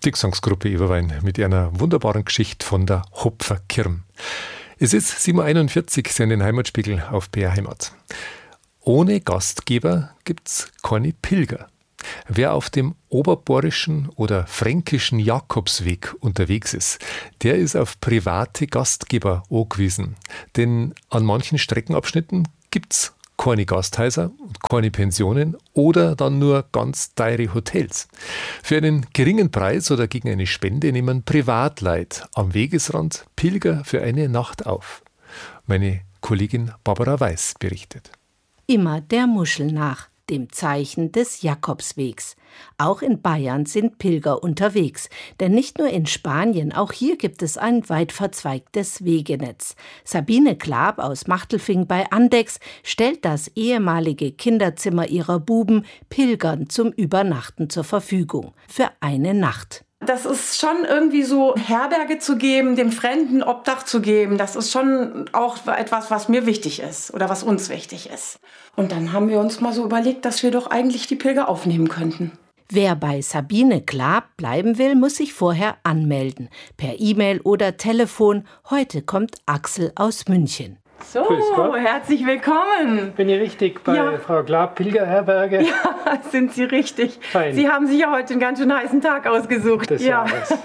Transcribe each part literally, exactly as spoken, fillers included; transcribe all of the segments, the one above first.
Die Gesangsgruppe Eberwein mit einer wunderbaren Geschichte von der Hopferkirm. Es ist sieben Uhr einundvierzig, Sie haben den Heimatspiegel auf B R Heimat. Ohne Gastgeber gibt's keine Pilger. Wer auf dem oberbayerischen oder fränkischen Jakobsweg unterwegs ist, der ist auf private Gastgeber angewiesen. Denn an manchen Streckenabschnitten gibt's keine Gasthäuser und keine Pensionen oder dann nur ganz teure Hotels. Für einen geringen Preis oder gegen eine Spende nehmen Privatleute am Wegesrand Pilger für eine Nacht auf. Meine Kollegin Barbara Weiß berichtet. Immer der Muschel nach, dem Zeichen des Jakobswegs. Auch in Bayern sind Pilger unterwegs, denn nicht nur in Spanien, auch hier gibt es ein weit verzweigtes Wegenetz. Sabine Klab aus Machtelfing bei Andex stellt das ehemalige Kinderzimmer ihrer Buben Pilgern zum Übernachten zur Verfügung. Für eine Nacht. Das ist schon irgendwie so, Herberge zu geben, dem Fremden Obdach zu geben, das ist schon auch etwas, was mir wichtig ist oder was uns wichtig ist. Und dann haben wir uns mal so überlegt, dass wir doch eigentlich die Pilger aufnehmen könnten. Wer bei Sabine Klab bleiben will, muss sich vorher anmelden. Per E-Mail oder Telefon. Heute kommt Axel aus München. So, herzlich willkommen. Bin ich richtig bei ja. Frau Klab, Pilgerherberge? Ja, sind Sie richtig. Fein. Sie haben sich ja heute einen ganz schön heißen Tag ausgesucht. Des ja. Jahres.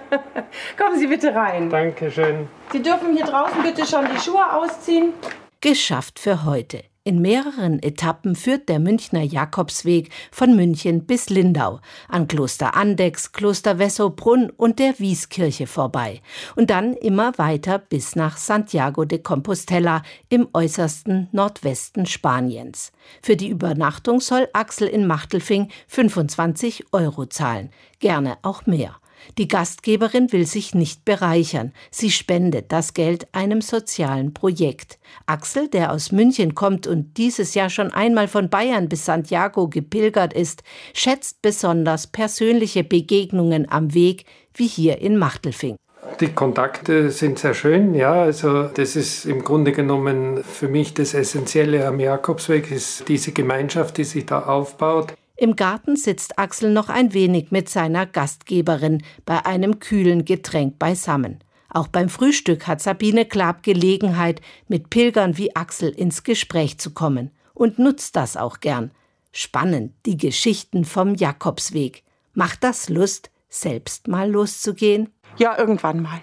Kommen Sie bitte rein. Dankeschön. Sie dürfen hier draußen bitte schon die Schuhe ausziehen. Geschafft für heute. In mehreren Etappen führt der Münchner Jakobsweg von München bis Lindau, an Kloster Andex, Kloster Wessobrunn und der Wieskirche vorbei und dann immer weiter bis nach Santiago de Compostela im äußersten Nordwesten Spaniens. Für die Übernachtung soll Axel in Machtelfing fünfundzwanzig Euro zahlen, gerne auch mehr. Die Gastgeberin will sich nicht bereichern. Sie spendet das Geld einem sozialen Projekt. Axel, der aus München kommt und dieses Jahr schon einmal von Bayern bis Santiago gepilgert ist, schätzt besonders persönliche Begegnungen am Weg, wie hier in Machtelfing. Die Kontakte sind sehr schön, ja, also das ist im Grunde genommen für mich das Essentielle am Jakobsweg, ist diese Gemeinschaft, die sich da aufbaut. Im Garten sitzt Axel noch ein wenig mit seiner Gastgeberin bei einem kühlen Getränk beisammen. Auch beim Frühstück hat Sabine Klab Gelegenheit, mit Pilgern wie Axel ins Gespräch zu kommen und nutzt das auch gern. Spannend, die Geschichten vom Jakobsweg. Macht das Lust, selbst mal loszugehen? Ja, irgendwann mal.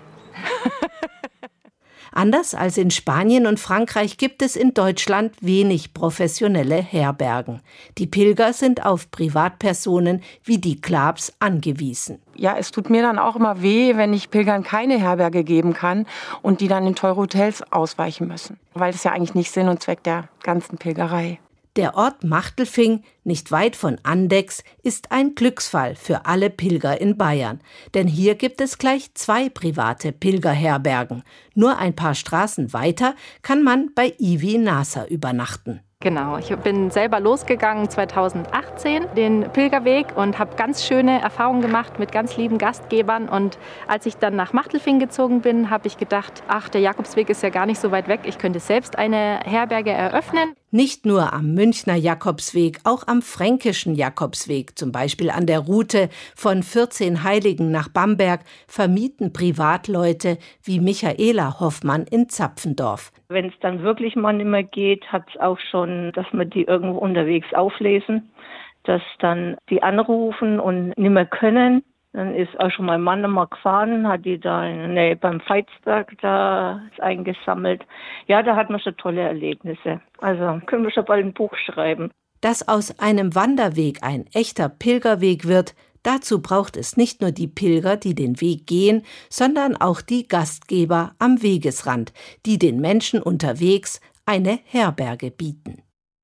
Anders als in Spanien und Frankreich gibt es in Deutschland wenig professionelle Herbergen. Die Pilger sind auf Privatpersonen wie die Klabs angewiesen. Ja, es tut mir dann auch immer weh, wenn ich Pilgern keine Herberge geben kann und die dann in teure Hotels ausweichen müssen. Weil das ja eigentlich nicht Sinn und Zweck der ganzen Pilgerei. Der Ort Machtelfing, nicht weit von Andex, ist ein Glücksfall für alle Pilger in Bayern. Denn hier gibt es gleich zwei private Pilgerherbergen. Nur ein paar Straßen weiter kann man bei Ivi Nasa übernachten. Genau, ich bin selber losgegangen zweitausendachtzehn, den Pilgerweg, und habe ganz schöne Erfahrungen gemacht mit ganz lieben Gastgebern. Und als ich dann nach Machtelfing gezogen bin, habe ich gedacht, ach, der Jakobsweg ist ja gar nicht so weit weg, ich könnte selbst eine Herberge eröffnen. Nicht nur am Münchner Jakobsweg, auch am fränkischen Jakobsweg, zum Beispiel an der Route von vierzehn Heiligen nach Bamberg, vermieten Privatleute wie Michaela Hoffmann in Zapfendorf. Wenn es dann wirklich mal nicht mehr geht, hat es auch schon, dass wir die irgendwo unterwegs auflesen, dass dann die anrufen und nicht mehr können. Dann ist auch schon mein Mann mal gefahren, hat die da in der Nähe beim Veitsberg da eingesammelt. Ja, da hat man schon tolle Erlebnisse. Also können wir schon bald ein Buch schreiben. Dass aus einem Wanderweg ein echter Pilgerweg wird, dazu braucht es nicht nur die Pilger, die den Weg gehen, sondern auch die Gastgeber am Wegesrand, die den Menschen unterwegs eine Herberge bieten.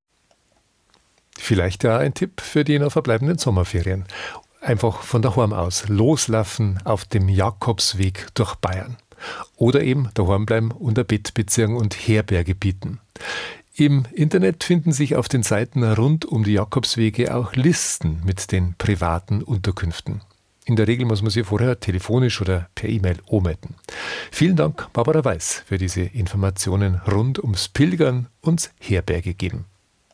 Vielleicht ja ein Tipp für die noch verbleibenden Sommerferien. Einfach von daheim aus loslaufen auf dem Jakobsweg durch Bayern. Oder eben daheim bleiben, unter Bett beziehen und Herberge bieten. Im Internet finden sich auf den Seiten rund um die Jakobswege auch Listen mit den privaten Unterkünften. In der Regel muss man sie vorher telefonisch oder per E-Mail anmelden. Vielen Dank, Barbara Weiß, für diese Informationen rund ums Pilgern und Herberge geben.